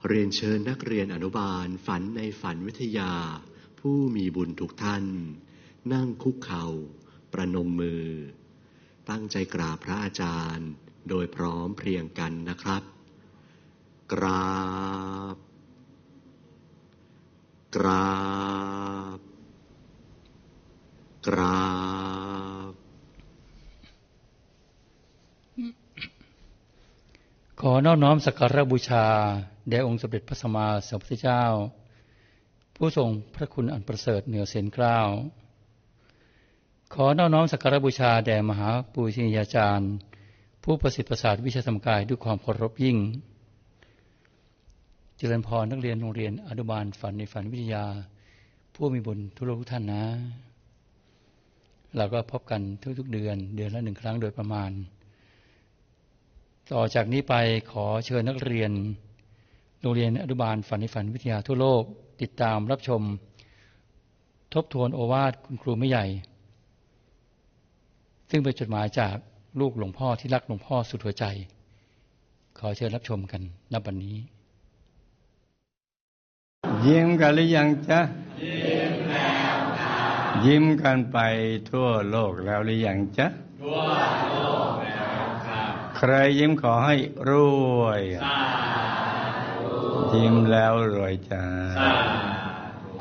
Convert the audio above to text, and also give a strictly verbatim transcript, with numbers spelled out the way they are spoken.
เรียนเชิญนักเรียนอนุบาลฝันในฝันวิทยาผู้มีบุญทุกท่านนั่งคุกเข่าประนมมือตั้งใจกราบพระอาจารย์โดยพร้อมเพรียงกันนะครับกราบกราบกราบขอนอบน้อมสักการะบูชาแด่องค์สมเด็จพระสัมมาสัมพุทธเจ้าผู้ทรงพระคุณอันประเสริฐเหนือเสียนเกล้าขอนอบน้อมสักการะบูชาแด่มหาปูชนียาจารย์ผู้ประสิทธิ์ประสาทวิชาธรรมกายด้วยความเคารพยิ่งเจริญพรนักเรียนโรงเรียนอนุบาลฝันในฝันวิทยาผู้มีบุญทุกทุกท่านนะเราก็พบกันทุกๆเดือนเดือนละหนึ่งครั้งโดยประมาณต่อจากนี้ไปขอเชิญนักเรียนโรงเรียนอนุบาลฝันในฝันวิทยาทั่วโลกติดตามรับชมทบทวนโอวาทคุณครูไม่ใหญ่ซึ่งเป็นจดหมายจากลูกหลวงพ่อที่รักหลวงพ่อสุดหัวใจขอเชิญรับชมกันณบัดนี้ยิ้มกันหรือยังจ๊ะยิ้มแล้วค่ะยิ้มกันไปทั่วโลกแล้วหรือยังจ๊ะทั่วโลกแล้วค่ะใครยิ้มขอให้รวยสาธุยิ้มแล้วรวยจ้า